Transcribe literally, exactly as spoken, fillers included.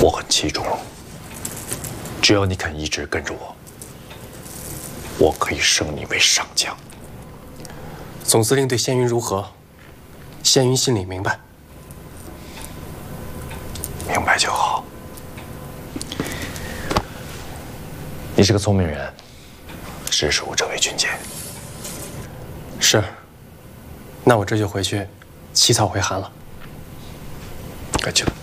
我很器重，只要你肯一直跟着我，我可以升你为上将。 总司令对仙云如何，仙云心里明白。 明白就好。你是个聪明人，识时务者为俊杰。 是。那我这就回去起草回函了。 快去吧。